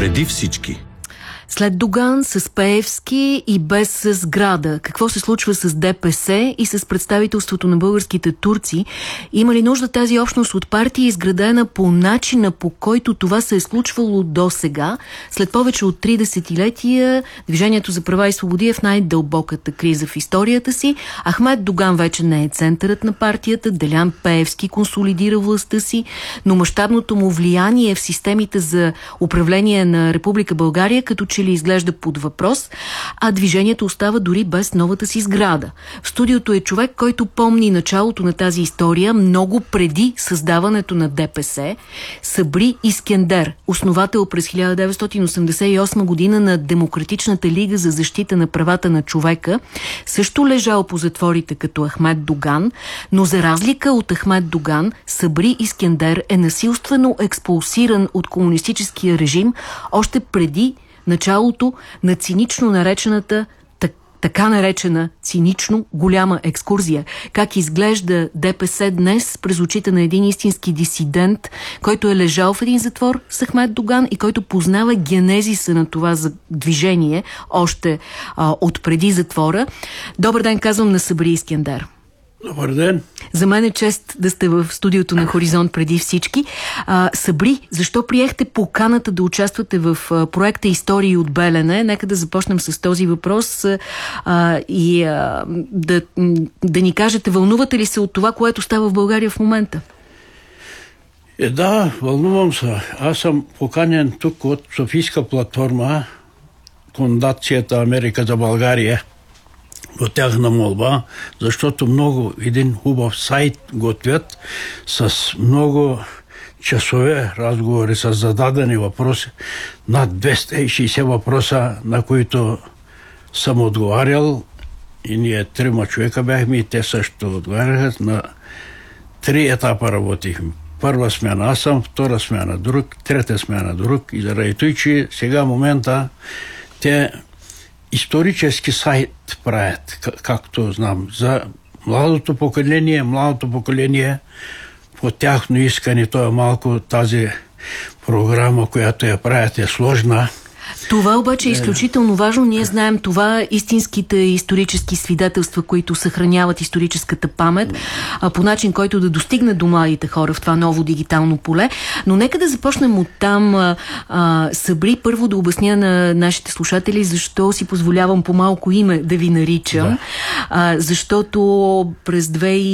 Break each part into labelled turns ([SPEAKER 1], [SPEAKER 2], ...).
[SPEAKER 1] преди всички.
[SPEAKER 2] След Доган, с Пеевски и без сграда. Какво се случва с ДПС и с представителството на българските турци? Има ли нужда тази общност от партии, изградена по начина, по който това се е случвало до сега? След повече от 3 десетилетия Движението за права и свободи е в най-дълбоката криза в историята си. Ахмед Доган вече не е центърът на партията, Делян Пеевски консолидира властта си, но мащабното му влияние в системите за управление на Република България като че ли изглежда под въпрос, а движението остава дори без новата си сграда. В студиото е човек, който помни началото на тази история много преди създаването на ДПС. Сабри Искендер, основател през 1988 година на Демократичната лига за защита на правата на човека, също лежал по затворите като Ахмед Доган, но за разлика от Ахмед Доган, Сабри Искендер е насилствено експулсиран от комунистическия режим още преди началото на цинично наречената, така наречена цинично голяма екскурзия. Как изглежда ДПС днес през очите на един истински дисидент, който е лежал в един затвор с Ахмед Доган и който познава генезиса на това движение още от преди затвора. Добър ден, казвам на Сабри Искендер.
[SPEAKER 3] Добър ден.
[SPEAKER 2] За мен е чест да сте в студиото на Хоризонт преди всички. Сабри, защо приехте поканата да участвате в проекта Истории от Белене? Нека да започнем с този въпрос и да ни кажете, вълнувате ли се от това, което става в България в момента?
[SPEAKER 3] Да, вълнувам се. Аз съм поканен тук от Софийска платформа, Фондацията Америка за България, от тяхна молба, защото много един хубав сайт готвят с много часове разговори с зададени въпроси, над 260 въпроса, на които съм отговарял, и ние 3 човека бяхме и те също отговаряха. На 3 етапа работихме. Първа смяна аз съм, втора смяна друг, трета смяна друг, и заради той, че сега в момента те исторически сайт правят, както знам, за младото поколение по тяхно искане. То е малко тази програма, която я правят, е сложна.
[SPEAKER 2] Това обаче е изключително важно. Ние знаем това, истинските исторически свидетелства, които съхраняват историческата памет, по начин, който да достигне до младите хора в това ново дигитално поле. Но нека да започнем от там. Сабри, първо да обясня на нашите слушатели защо си позволявам по малко име да ви наричам. Да. Защото през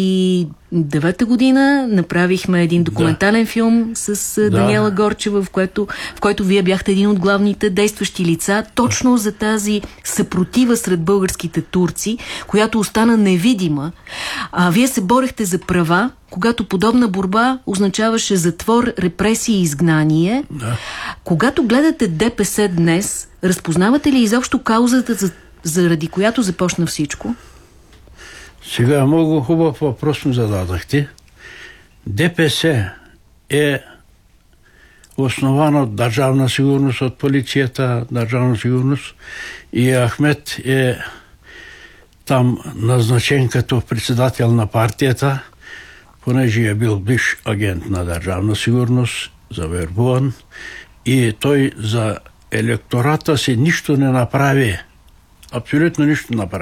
[SPEAKER 2] 2009 година направихме един документален филм с Даниела Горчева, в който вие бяхте един от главните действащи лица, точно за тази съпротива сред българските турци, която остана невидима. Вие се борехте за права, когато подобна борба означаваше затвор, репресии и изгнание. Да. Когато гледате ДПС днес, разпознавате ли изобщо каузата, заради която започна всичко?
[SPEAKER 3] Сега много хубав въпрос ми зададахте. ДПС е основана от Държавна сигурност, от полицията, Държавна сигурност, и Ахмед е там назначен като председател на партията, понеже е бил бивш агент на Държавна сигурност, завербуван, и той за електората си нищо не направи. Абсолютно нищо не направи.